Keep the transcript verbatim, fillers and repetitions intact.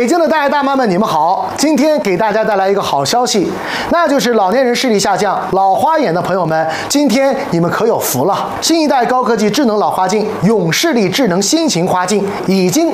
北京的大爷大妈们，你们好！今天给大家带来一个好消息，那就是老年人视力下降、老花眼的朋友们，今天你们可有福了！新一代高科技智能老花镜——永视力智能新型花镜已经